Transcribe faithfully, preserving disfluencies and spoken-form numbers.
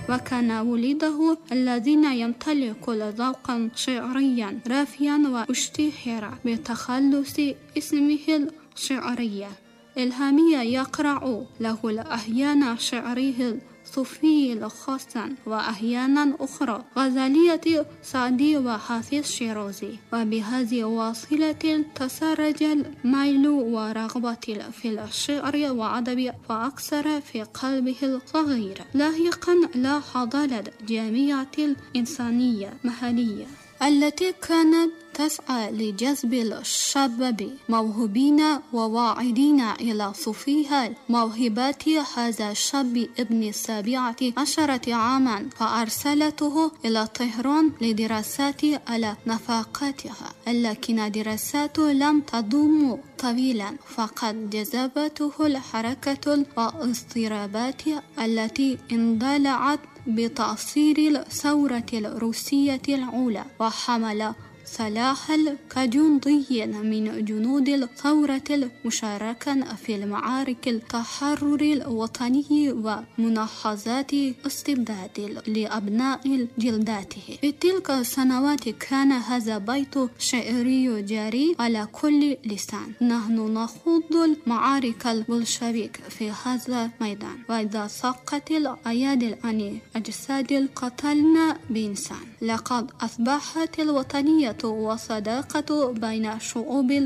وكان ولده الذين يمتلك ذوقا شعريا رافيا واشتهر بتخلص اسمه الشعرية الهامية يقرأ له أحيانا شعره صوفي خاصا وأحيانا أخرى غزالية سعدي وحافظ شيرازي. وبهذه واصلة تسرج الميل ورغبة في الشعر وأدب فأكثر في قلبه الصغير. لاحقا لاحظ الجمعية الإنسانية المحلية التي كانت تسعى لجذب الشباب موهوبين وواعدين إلى صفوها موهبات هذا الشاب ابن السابعة عشرة عاما، فأرسلته إلى طهران لدراسات على نفقاتها، لكن دراسات لم تدوم طويلا فقد جذبته الحركة والاضطرابات التي اندلعت بتأثير الثورة الروسية الأولى، وحمل صلاح كجندي من جنود الثورة المشاركة في المعارك التحرر الوطني ومناهضات استبداد لأبناء جلداته. في تلك السنوات كان هذا بيت شعري جاري على كل لسان. نحن نخوض المعارك البلشفيك في هذا الميدان، وإذا سقط الأيادي عن أجساد قتلنا بإنسان. لقد أصبحت الوطنية والصداقة بين شعوب